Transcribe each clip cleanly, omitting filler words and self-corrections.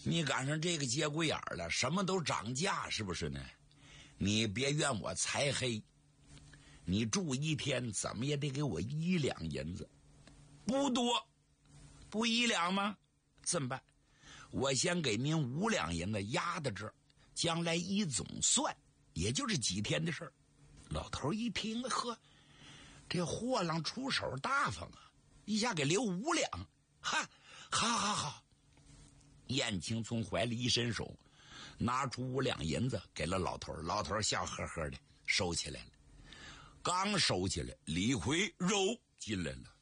你赶上这个节骨眼了，什么都涨价，是不是呢？你别怨我财黑，你住一天怎么也得给我1两银子，不多，不1两吗？这么办？我先给您5两银子压在这儿，将来一总算，也就是几天的事儿。老头一听，呵，这货郎出手大方啊，一下给留5两，哈，好。燕青从怀里一伸手，拿出5两银子给了老头，老头笑呵呵的收起来了。刚收起来，李逵肉进来了。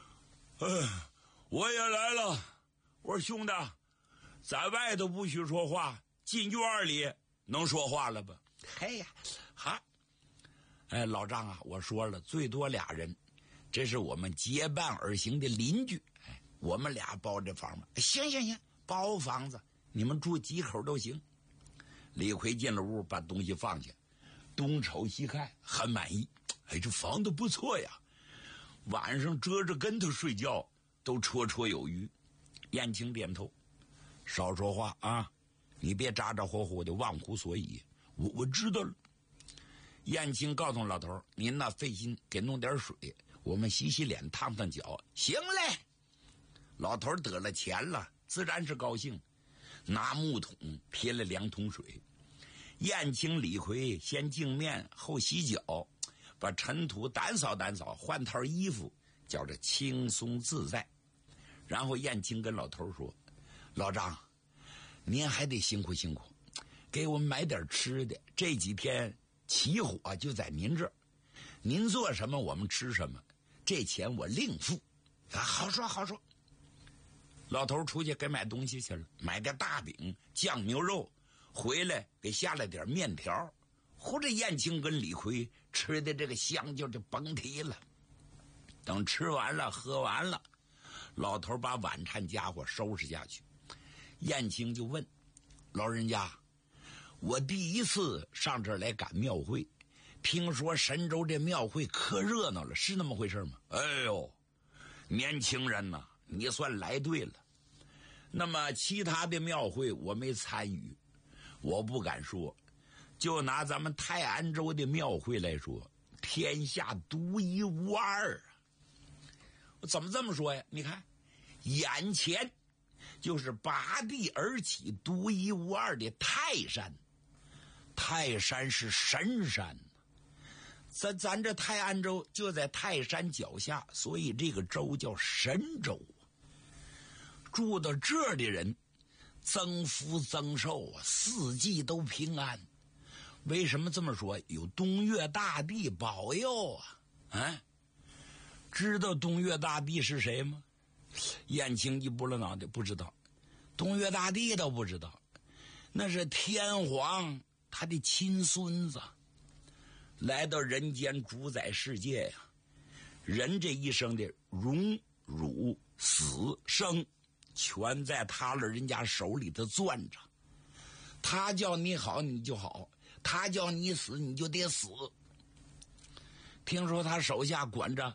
我也来了。我说兄弟，在外头不许说话，进院里能说话了吧？嘿呀，好。老张啊，我说了，最多2人，这是我们结伴而行的邻居。我们俩包这房吗？行，包房子，你们住几口都行。李逵进了屋，把东西放下，东瞅西看，很满意。这房子不错呀，晚上遮着跟头睡觉都绰绰有余。燕青点头，少说话啊，你别咋咋呼呼的忘乎所以。我知道了。燕青告诉老头，您那费心给弄点水，我们洗洗脸烫烫脚。行嘞。老头得了钱了，自然是高兴，拿木桶撇了2桶水。燕青李逵先净面后洗脚，把尘土掸扫掸扫，换套衣服，叫着轻松自在。然后燕青跟老头说，老张，您还得辛苦辛苦，给我们买点吃的，这几天起火就在您这儿，您做什么我们吃什么，这钱我另付。好说。老头出去给买东西去了，买点大饼酱牛肉，回来给下了点面条。或者燕青跟李逵吃的这个香就甭提了。等吃完了喝完了，老头把晚餐家伙收拾下去。燕青就问老人家，我第一次上这儿来赶庙会，听说神州这庙会可热闹了，是那么回事吗？哎呦，年轻人呐，你算来对了。那么其他的庙会我没参与，我不敢说，就拿咱们泰安州的庙会来说，天下独一无二啊。我怎么这么说呀？你看眼前就是拔地而起独一无二的泰山。泰山是神山，咱这泰安州就在泰山脚下，所以这个州叫神州。住到这儿的人增福增寿啊，四季都平安。为什么这么说？有东岳大帝保佑啊！知道东岳大帝是谁吗？燕青一拨了脑袋，不知道。东岳大帝都不知道，那是天皇他的亲孙子，来到人间主宰世界呀。人这一生的荣辱死生，全在他老人家手里头攥着。他叫你好你就好，他叫你死你就得死。听说他手下管着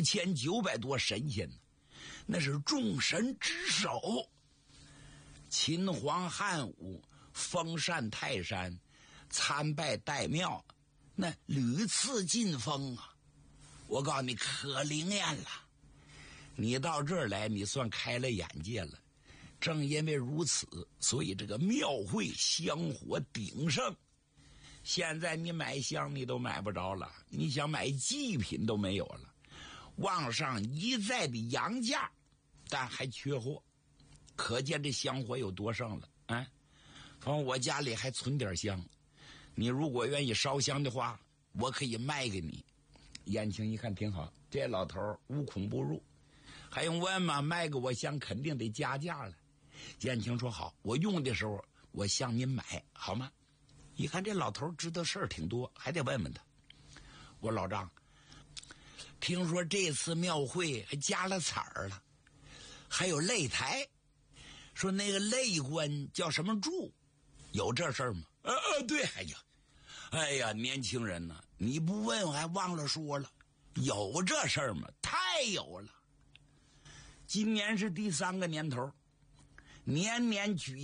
5900多神仙呢，那是众神之首。秦皇汉武封禅泰山，参拜岱庙，那屡次进封啊。我告诉你，可灵验了。你到这儿来，你算开了眼界了。正因为如此，所以这个庙会香火鼎盛。现在你买香你都买不着了，你想买祭品都没有了。往上一再的扬价，但还缺货，可见这香火有多盛了。反正我家里还存点香，你如果愿意烧香的话，我可以卖给你。燕青一看挺好，这老头无孔不入，还用问吗？卖给我香肯定得加价了。燕青说好，我用的时候我向您买好吗？一看这老头知道事儿挺多，还得问问他。我老张，听说这次庙会还加了彩儿了，还有擂台，说那个擂官叫什么柱，有这事儿吗？对。哎呀，年轻人呐，你不问我还忘了说了，有这事儿吗？太有了。今年是第3个年头，年年举